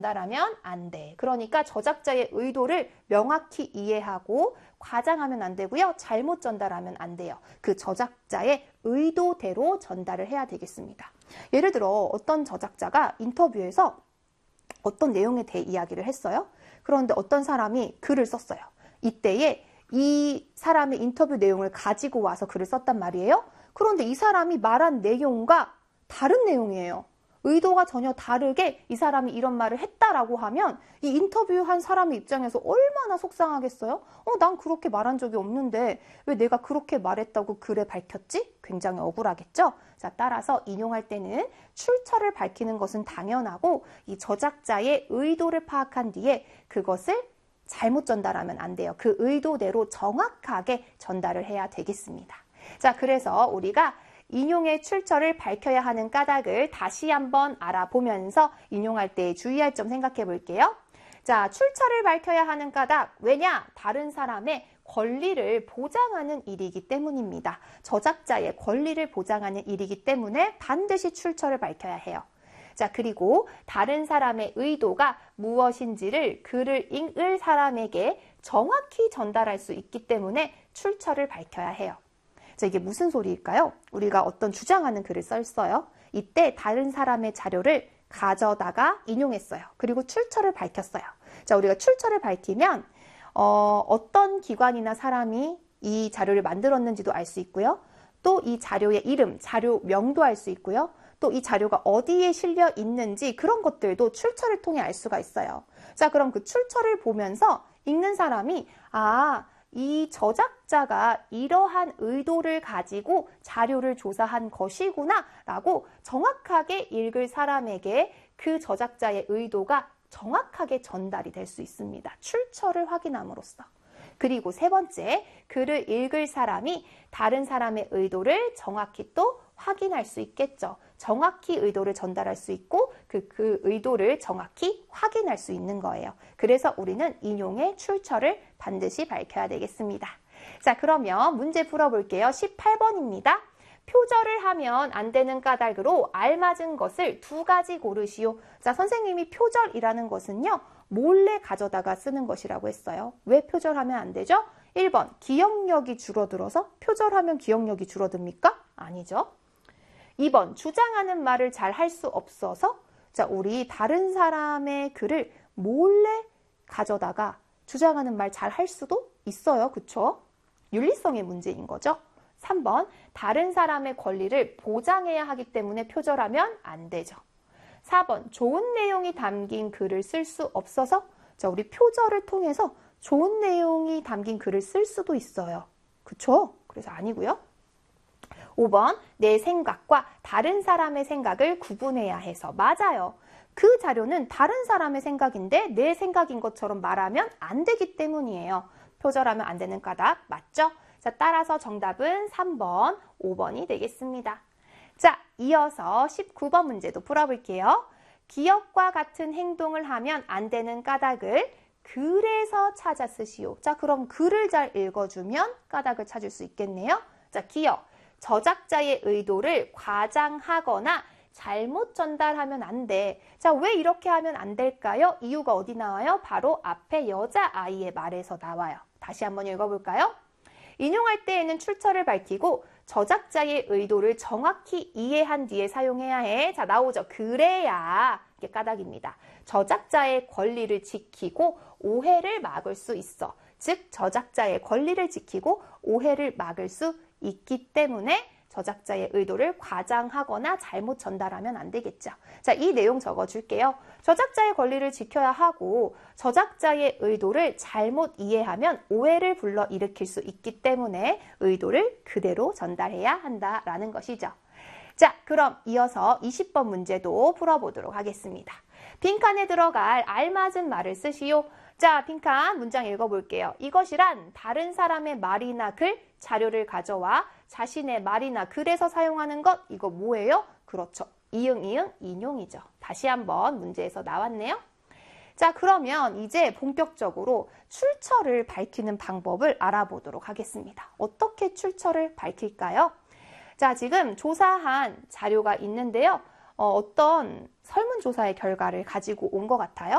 전달하면 안 돼. 그러니까 저작자의 의도를 명확히 이해하고 과장하면 안 되고요. 잘못 전달하면 안 돼요. 그 저작자의 의도대로 전달을 해야 되겠습니다. 예를 들어 어떤 저작자가 인터뷰에서 어떤 내용에 대해 이야기를 했어요. 그런데 어떤 사람이 글을 썼어요. 이때에 이 사람의 인터뷰 내용을 가지고 와서 글을 썼단 말이에요. 그런데 이 사람이 말한 내용과 다른 내용이에요. 의도가 전혀 다르게 이 사람이 이런 말을 했다라고 하면 이 인터뷰한 사람의 입장에서 얼마나 속상하겠어요? 난 그렇게 말한 적이 없는데 왜 내가 그렇게 말했다고 글에 밝혔지? 굉장히 억울하겠죠? 자, 따라서 인용할 때는 출처를 밝히는 것은 당연하고 이 저작자의 의도를 파악한 뒤에 그것을 잘못 전달하면 안 돼요. 그 의도대로 정확하게 전달을 해야 되겠습니다. 자, 그래서 우리가 인용의 출처를 밝혀야 하는 까닭을 다시 한번 알아보면서 인용할 때 주의할 점 생각해 볼게요. 자, 출처를 밝혀야 하는 까닭. 왜냐? 다른 사람의 권리를 보장하는 일이기 때문입니다. 저작자의 권리를 보장하는 일이기 때문에 반드시 출처를 밝혀야 해요. 자, 그리고 다른 사람의 의도가 무엇인지를 글을 읽을 사람에게 정확히 전달할 수 있기 때문에 출처를 밝혀야 해요. 자, 이게 무슨 소리일까요? 우리가 어떤 주장하는 글을 썼어요. 이때 다른 사람의 자료를 가져다가 인용했어요. 그리고 출처를 밝혔어요. 자, 우리가 출처를 밝히면 어떤 기관이나 사람이 이 자료를 만들었는지도 알 수 있고요. 또 이 자료의 이름, 자료명도 알 수 있고요. 또 이 자료가 어디에 실려 있는지 그런 것들도 출처를 통해 알 수가 있어요. 자, 그럼 그 출처를 보면서 읽는 사람이 이 저작자가 이러한 의도를 가지고 자료를 조사한 것이구나 라고 정확하게 읽을 사람에게 그 저작자의 의도가 정확하게 전달이 될 수 있습니다. 출처를 확인함으로써. 그리고 세 번째, 글을 읽을 사람이 다른 사람의 의도를 정확히 또 확인할 수 있겠죠. 정확히 의도를 전달할 수 있고 그 의도를 정확히 확인할 수 있는 거예요. 그래서 우리는 인용의 출처를 반드시 밝혀야 되겠습니다. 자, 그러면 문제 풀어볼게요. 18번입니다. 표절을 하면 안 되는 까닭으로 알맞은 것을 두 가지 고르시오. 자, 선생님이 표절이라는 것은요, 몰래 가져다가 쓰는 것이라고 했어요. 왜 표절하면 안 되죠? 1번, 기억력이 줄어들어서. 표절하면 기억력이 줄어듭니까? 아니죠. 2번, 주장하는 말을 잘 할 수 없어서. 자, 우리 다른 사람의 글을 몰래 가져다가 주장하는 말 잘 할 수도 있어요. 그쵸? 윤리성의 문제인 거죠. 3번, 다른 사람의 권리를 보장해야 하기 때문에 표절하면 안 되죠. 4번, 좋은 내용이 담긴 글을 쓸 수 없어서. 자, 우리 표절을 통해서 좋은 내용이 담긴 글을 쓸 수도 있어요. 그쵸? 그래서 아니고요. 5번, 내 생각과 다른 사람의 생각을 구분해야 해서. 맞아요. 그 자료는 다른 사람의 생각인데 내 생각인 것처럼 말하면 안 되기 때문이에요. 표절하면 안 되는 까닭 맞죠? 자, 따라서 정답은 3번, 5번이 되겠습니다. 자, 이어서 19번 문제도 풀어볼게요. 기억과 같은 행동을 하면 안 되는 까닭을 글에서 찾아 쓰시오. 자, 그럼 글을 잘 읽어주면 까닭을 찾을 수 있겠네요. 자, 기억. 저작자의 의도를 과장하거나 잘못 전달하면 안 돼. 자, 왜 이렇게 하면 안 될까요? 이유가 어디 나와요? 바로 앞에 여자아이의 말에서 나와요. 다시 한번 읽어볼까요? 인용할 때에는 출처를 밝히고 저작자의 의도를 정확히 이해한 뒤에 사용해야 해. 자, 나오죠. 그래야 이게 까닭입니다. 저작자의 권리를 지키고 오해를 막을 수 있어. 즉, 저작자의 권리를 지키고 오해를 막을 수 있기 때문에 저작자의 의도를 과장하거나 잘못 전달하면 안 되겠죠. 자, 이 내용 적어줄게요. 저작자의 권리를 지켜야 하고 저작자의 의도를 잘못 이해하면 오해를 불러일으킬 수 있기 때문에 의도를 그대로 전달해야 한다라는 것이죠. 자, 그럼 이어서 20번 문제도 풀어보도록 하겠습니다. 빈칸에 들어갈 알맞은 말을 쓰시오. 자, 빈칸 문장 읽어볼게요. 이것이란 다른 사람의 말이나 글, 자료를 가져와 자신의 말이나 글에서 사용하는 것, 이거 뭐예요? 그렇죠. 이응, 인용이죠. 다시 한번 문제에서 나왔네요. 자, 그러면 이제 본격적으로 출처를 밝히는 방법을 알아보도록 하겠습니다. 어떻게 출처를 밝힐까요? 자, 지금 조사한 자료가 있는데요. 어떤 설문조사의 결과를 가지고 온 것 같아요.